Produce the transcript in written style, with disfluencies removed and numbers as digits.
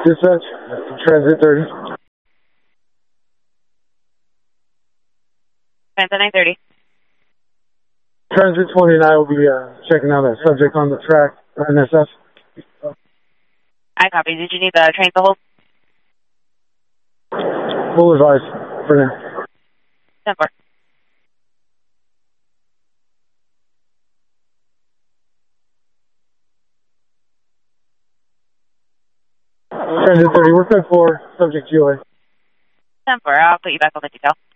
Dispatch, Transit 30. Transit 930. Transit 29 will be checking out a subject on the track, NSF. I copy. Did you need the train to hold? Full advice for now. 10-4. Transit 30, we're 10-4, subject GOA. 10-4. I'll put you back on the detail.